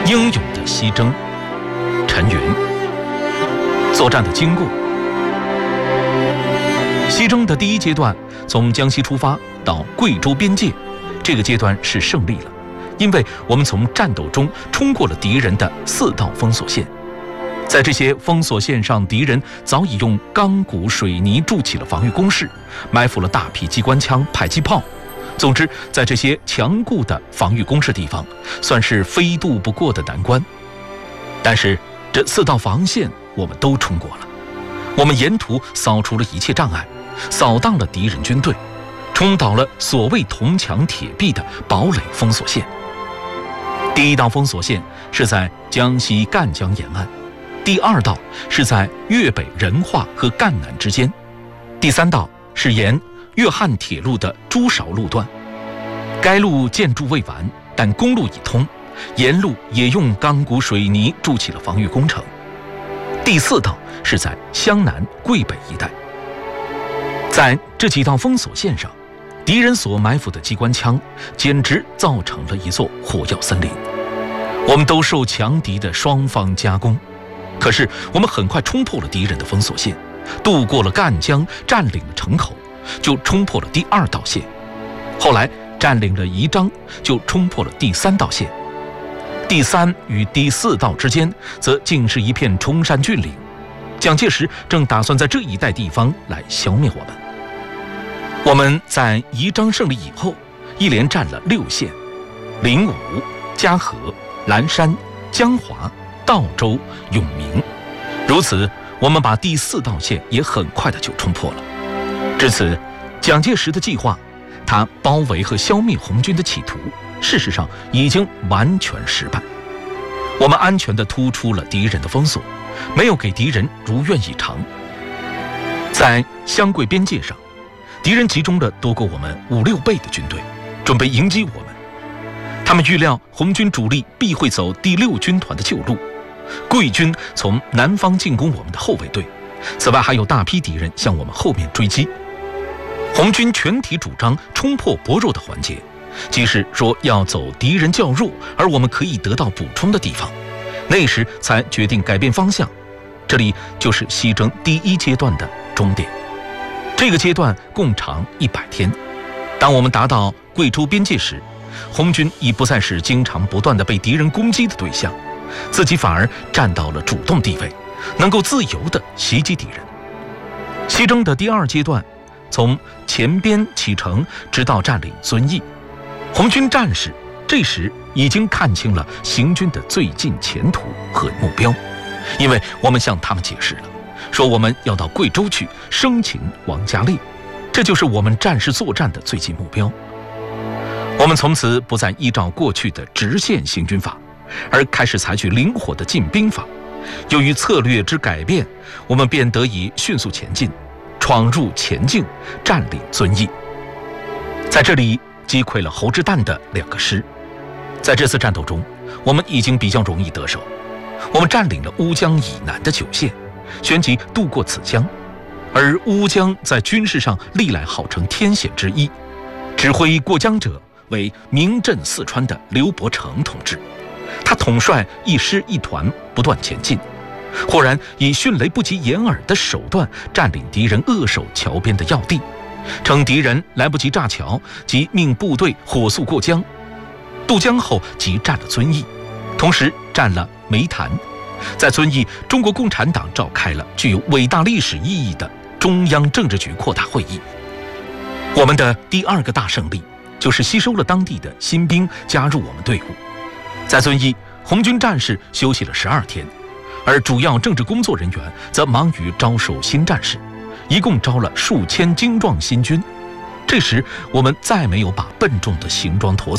英勇的西征。陈云。作战的经过。西征的第一阶段从江西出发到贵州边界，这个阶段是胜利了，因为我们从战斗中冲过了敌人的4道封锁线。在这些封锁线上，敌人早已用钢骨水泥筑起了防御工事，埋伏了大批机关枪、迫击炮。总之，在这些强固的防御工事地方，算是非渡不过的难关。但是这4道防线我们都冲过了，我们沿途扫除了一切障碍，扫荡了敌人军队，冲倒了所谓铜墙铁壁的堡垒封锁线。第1道封锁线是在江西赣江沿岸，第2道是在粤北仁化和赣南之间，第3道是沿粤汉铁路的诸韶路段。该路建筑未完，但公路已通，沿路也用钢骨水泥筑起了防御工程。第4道是在湘南、桂北一带。在这几道封锁线上，敌人所埋伏的机关枪简直造成了一座火药森林。我们都受强敌的双方夹攻，可是我们很快冲破了敌人的封锁线，渡过了赣江，占领了城口，就冲破了第2道线。后来占领了宜章，就冲破了第3道线。第3与第4道之间则竟是一片崇山峻岭，蒋介石正打算在这一带地方来消灭我们。我们在宜章胜利以后，一连占了6县：灵武、嘉禾、蓝山、江华、道州、永明。如此，我们把第4道线也很快的就冲破了。至此，蒋介石的计划，他包围和消灭红军的企图，事实上已经完全失败。我们安全地突出了敌人的封锁，没有给敌人如愿以偿。在湘桂边界上，敌人集中了多过我们5、6倍的军队，准备迎击我们。他们预料红军主力必会走第6军团的旧路，桂军从南方进攻我们的后卫队，此外还有大批敌人向我们后面追击。红军全体主张冲破薄弱的环节，即是说要走敌人较弱而我们可以得到补充的地方，那时才决定改变方向。这里就是西征第1阶段的终点。这个阶段共长100天。当我们达到贵州边界时，红军已不再是经常不断地被敌人攻击的对象，自己反而站到了主动地位，能够自由地袭击敌人。西征的第2阶段，从前边启程直到占领遵义，红军战士这时已经看清了行军的最近前途和目标，因为我们向他们解释了，说我们要到贵州去生擒王家烈，这就是我们战士作战的最近目标。我们从此不再依照过去的直线行军法，而开始采取灵活的进兵法。由于策略之改变，我们便得以迅速前进，闯入前境，占领遵义。在这里击溃了侯之旦的2个师。在这次战斗中，我们已经比较容易得手。我们占领了乌江以南的9县，旋即渡过此江。而乌江在军事上历来号称天险之一，指挥过江者为名震四川的刘伯承同志。他统帅一师一团不断前进，忽然以迅雷不及掩耳的手段占领敌人扼守桥边的要地，趁敌人来不及炸桥，即命部队火速过江。渡江后即占了遵义，同时占了梅潭。在遵义，中国共产党召开了具有伟大历史意义的中央政治局扩大会议。我们的第2个大胜利就是吸收了当地的新兵加入我们队伍。在遵义，红军战士休息了12天，而主要政治工作人员则忙于招收新战士，一共招了数千精壮新军。这时我们再没有把笨重的行装驼